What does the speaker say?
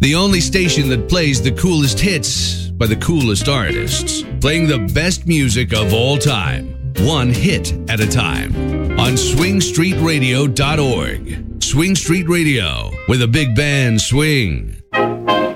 The only station that plays the coolest hits by the coolest artists, playing the best music of all time, one hit at a time, on swingstreetradio.org. Swing Street Radio, where the big band swing.